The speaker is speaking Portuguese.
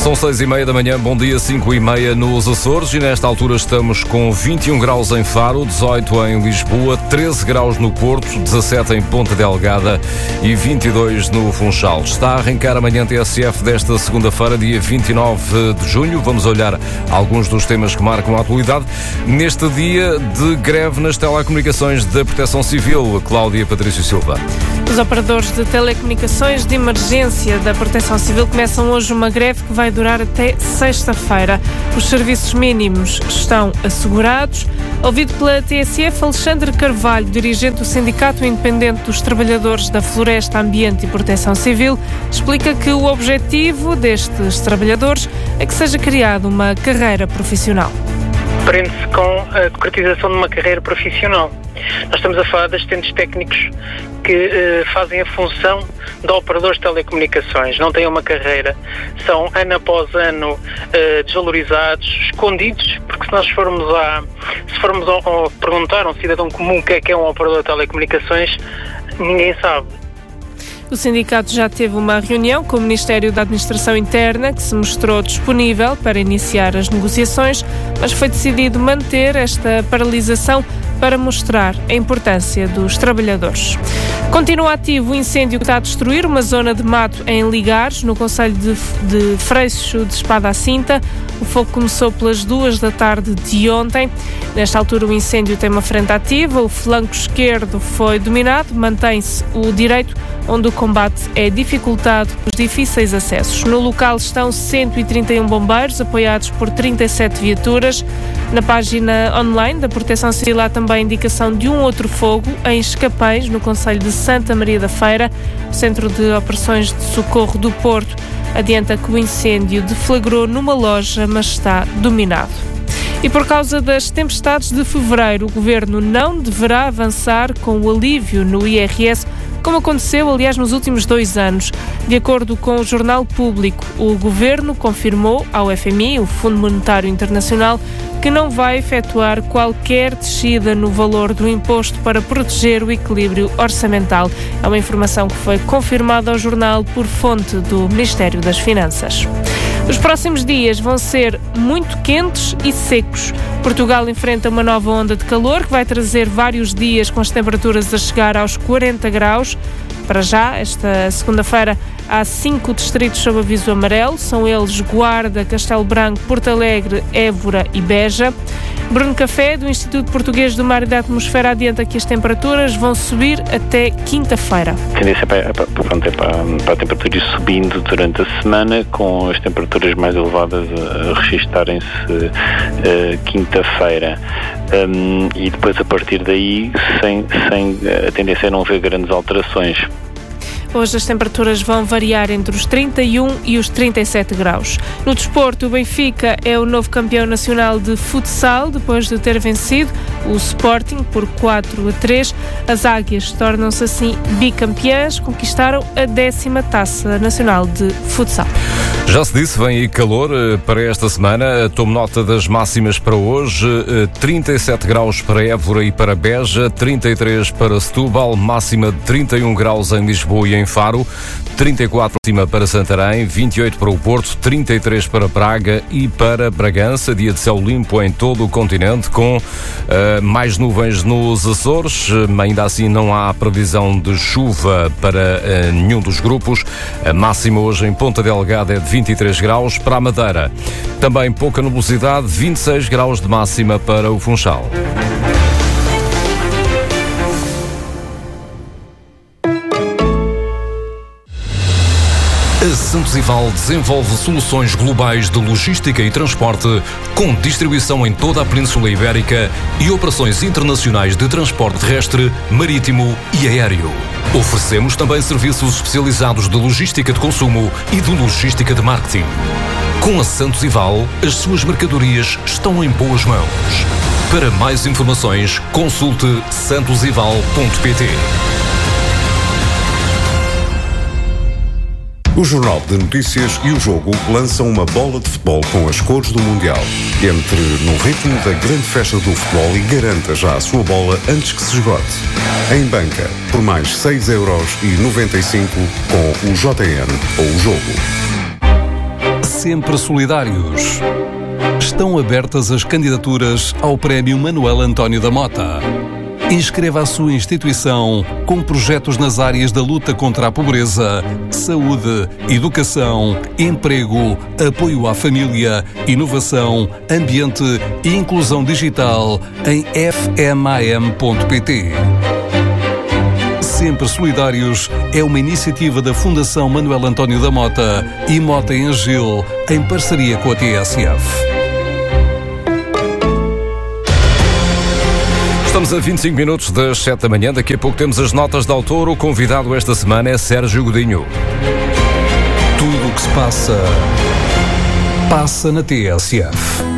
São 6h30 da manhã, bom dia, 5h30 nos Açores e nesta altura estamos com 21 graus em Faro, 18 em Lisboa, 13 graus no Porto, 17 em Ponta Delgada e 22 no Funchal. Está a arrancar a manhã TSF desta segunda-feira, dia 29 de junho. Vamos olhar alguns dos temas que marcam a atualidade neste dia de greve nas telecomunicações da Proteção Civil. Cláudia Patrício Silva. Os operadores de telecomunicações de emergência da Proteção Civil começam hoje uma greve que vai durar até sexta-feira. Os serviços mínimos estão assegurados. Ouvido pela TSF, Alexandre Carvalho, dirigente do Sindicato Independente dos Trabalhadores da Floresta, Ambiente e Proteção Civil, explica que o objetivo destes trabalhadores é que seja criada uma carreira profissional. Prende-se com a concretização de uma carreira profissional. Nós estamos a falar de assistentes técnicos que fazem a função de operadores de telecomunicações. Não têm uma carreira, são ano após ano desvalorizados, escondidos, porque se nós formos a perguntar a um cidadão comum o que é um operador de telecomunicações, ninguém sabe. O sindicato já teve uma reunião com o Ministério da Administração Interna, que se mostrou disponível para iniciar as negociações, mas foi decidido manter esta paralisação para mostrar a importância dos trabalhadores. Continua ativo o incêndio que está a destruir uma zona de mato em Ligares, no concelho de Freixo de Espada à Cinta. O fogo começou pelas 2 da tarde de ontem. Nesta altura o incêndio tem uma frente ativa, o flanco esquerdo foi dominado, mantém-se o direito, onde o combate é dificultado por difíceis acessos. No local estão 131 bombeiros, apoiados por 37 viaturas. Na página online da Proteção Civil há também a indicação de um outro fogo em Escapéis, no concelho de Santa Maria da Feira. O Centro de Operações de Socorro do Porto adianta que o incêndio deflagrou numa loja, mas está dominado. E por causa das tempestades de fevereiro, o Governo não deverá avançar com o alívio no IRS, como aconteceu, aliás, nos últimos 2 anos. De acordo com o Jornal Público, o Governo confirmou ao FMI, o Fundo Monetário Internacional, que não vai efetuar qualquer descida no valor do imposto para proteger o equilíbrio orçamental. É uma informação que foi confirmada ao jornal por fonte do Ministério das Finanças. Os próximos dias vão ser muito quentes e secos. Portugal enfrenta uma nova onda de calor que vai trazer vários dias com as temperaturas a chegar aos 40 graus. Para já, esta segunda-feira, há 5 distritos sob aviso amarelo. São eles Guarda, Castelo Branco, Porto Alegre, Évora e Beja. Bruno Café, do Instituto Português do Mar e da Atmosfera, adianta que as temperaturas vão subir até quinta-feira. A tendência para a temperatura ir subindo durante a semana, com as temperaturas mais elevadas a registarem-se quinta-feira. E depois, a partir daí, a tendência é não haver grandes alterações. Hoje as temperaturas vão variar entre os 31 e os 37 graus. No desporto, o Benfica é o novo campeão nacional de futsal, depois de ter vencido o Sporting por 4-3. As Águias tornam-se assim bicampeãs, conquistaram a 10ª Taça Nacional de Futsal. Já se disse, vem aí calor para esta semana. Tomo nota das máximas para hoje. 37 graus para Évora e para Beja, 33 para Setúbal, máxima de 31 graus em Lisboa e em Faro, 34 para Santarém, 28 para o Porto, 33 para Braga e para Bragança. Dia de céu limpo em todo o continente, com mais nuvens nos Açores. Ainda assim não há previsão de chuva para nenhum dos grupos. A máxima hoje em Ponta Delgada é de 23 graus. Para a Madeira também pouca nubosidade, 26 graus de máxima para o Funchal. A Santos Ival desenvolve soluções globais de logística e transporte, com distribuição em toda a Península Ibérica e operações internacionais de transporte terrestre, marítimo e aéreo. Oferecemos também serviços especializados de logística de consumo e de logística de marketing. Com a Santos Ival, as suas mercadorias estão em boas mãos. Para mais informações, consulte santosival.pt. O Jornal de Notícias e o Jogo lançam uma bola de futebol com as cores do Mundial. Entre no ritmo da grande festa do futebol e garanta já a sua bola antes que se esgote. Em banca, por mais 6,95€ com o JN ou o Jogo. Sempre solidários. Estão abertas as candidaturas ao Prémio Manuel António da Mota. Inscreva a sua instituição com projetos nas áreas da luta contra a pobreza, saúde, educação, emprego, apoio à família, inovação, ambiente e inclusão digital em fmam.pt. Sempre Solidários é uma iniciativa da Fundação Manuel António da Mota e Mota em Agil, em parceria com a TSF. Estamos a 25 minutos das 7 da manhã. Daqui a pouco temos as notas de autor. O convidado esta semana é Sérgio Godinho. Tudo o que se passa, passa na TSF.